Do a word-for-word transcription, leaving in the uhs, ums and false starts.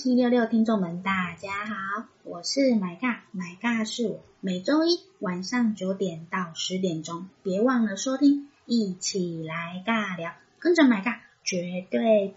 七六六听众们大家好，我是买尬，买尬是我，每周一晚上九点到十点钟，别忘了收听，一起来尬聊，跟着买尬绝对